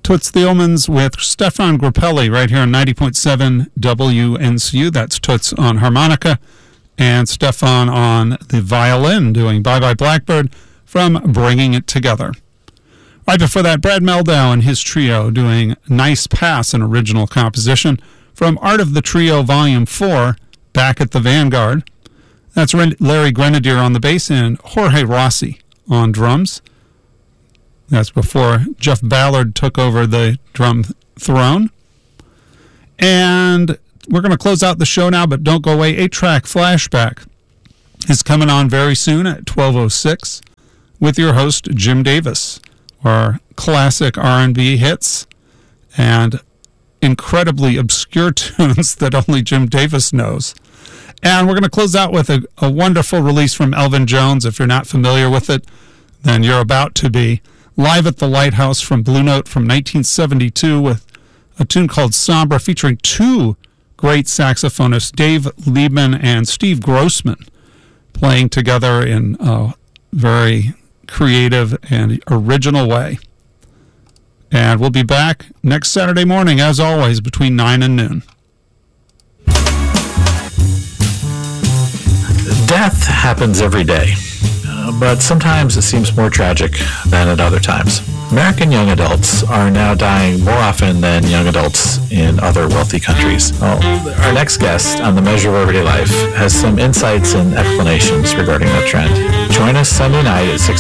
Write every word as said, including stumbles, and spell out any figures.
Toots Thielmans with Stefan Grappelli right here on ninety point seven W N C U. That's Toots on harmonica and Stefan on the violin doing Bye Bye Blackbird from Bringing It Together. Right before that, Brad Mehldau and his trio doing Nice Pass, an original composition from Art of the Trio Volume four, Back at the Vanguard. That's Larry Grenadier on the bass and Jorge Rossi on drums. That's before Jeff Ballard took over the drum throne. And we're going to close out the show now, but don't go away. Eight-track Flashback is coming on very soon at twelve oh six with your host, Jim Davis, our classic R and B hits and incredibly obscure tunes that only Jim Davis knows. And we're going to close out with a, a wonderful release from Elvin Jones. If you're not familiar with it, then you're about to be. Live at the Lighthouse from Blue Note from nineteen seventy-two with a tune called Sombra featuring two great saxophonists, Dave Liebman and Steve Grossman, playing together in a very creative and original way. And we'll be back next Saturday morning, as always, between nine and noon. Death happens every day, uh, but sometimes it seems more tragic than at other times. American young adults are now dying more often than young adults in other wealthy countries. Well, our next guest on The Measure of Everyday Life has some insights and explanations regarding that trend. Join us Sunday night at six